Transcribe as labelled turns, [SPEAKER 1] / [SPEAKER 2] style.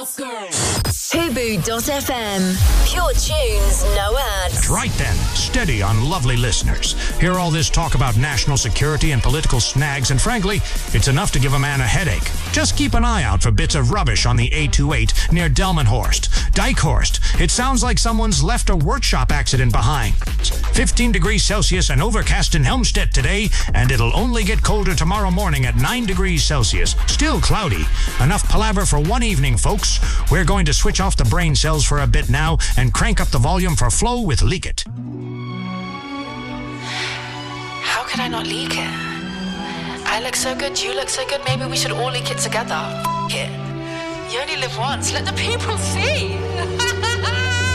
[SPEAKER 1] Fubu.fm. Pure tunes, no ads.
[SPEAKER 2] Right then, steady on lovely listeners. Hear all this talk about national security and political snags, and frankly, it's enough to give a man a headache. Just keep an eye out for bits of rubbish on the 828 near Delmenhorst. Dykehorst. It sounds like someone's left a workshop accident behind. 15 degrees Celsius and overcast in Helmstedt today, and it'll only get colder tomorrow morning at 9 degrees Celsius. Still cloudy. Enough palaver for one evening, folks. We're going to switch off the brain cells for a bit now and crank up the volume for Flow with Leak It.
[SPEAKER 3] How could I not leak it? I look so good, you look so good, maybe we should all leak it together. F*** it. You only live once, let the people see.